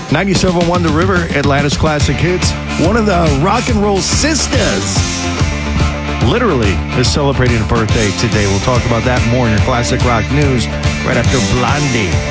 97.1 The River, Atlanta's classic hits. One of the rock and roll sisters literally is celebrating a birthday today. We'll talk about that more in your classic rock news right after Blondie.